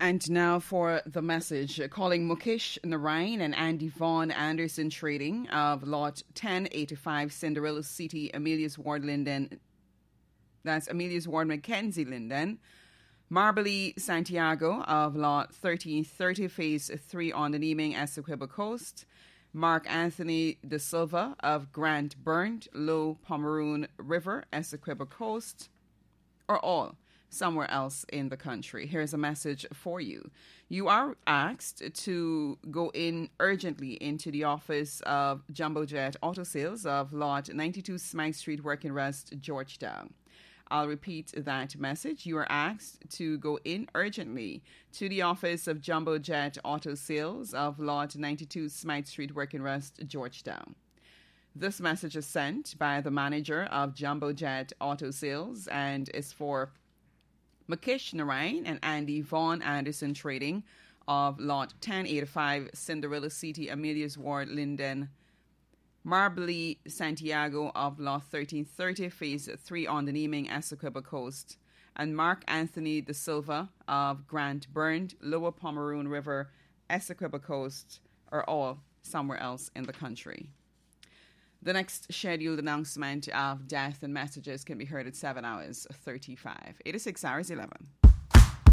And now for the message. Calling Mukesh Narain and Andy Vaughan Anderson Trading of Lot 1085 Cinderella City, Amelius Ward, Linden. That's Amelius Ward, Mackenzie, Linden. Marbally Santiago of Lot 1330 Phase 3 on the Neming, Essequibo Coast. Mark Anthony De Silva of Grant Burnt, Low Pomeroon River, Essequibo Coast. Or all somewhere else in the country. Here's a message for you. You are asked to go in urgently into the office of Jumbo Jet Auto Sales of Lot 92 Smythe Street, Working Rest, Georgetown. I'll repeat that message. You are asked to go in urgently to the office of Jumbo Jet Auto Sales of Lot 92 Smythe Street, Working Rest, Georgetown. This message is sent by the manager of Jumbo Jet Auto Sales and is for Mukesh Narain and Andy Vaughan Anderson Trading of Lot 1085 Cinderella City, Amelius Ward, Linden. Marbly Santiago of Lot 1330 Phase 3 on the Neming, Essequibo Coast. And Mark Anthony De Silva of Grant Burnt, Lower Pomeroon River, Essequibo Coast are all somewhere else in the country. The next scheduled announcement of death and messages can be heard at 7 hours 35. 86 hours 11.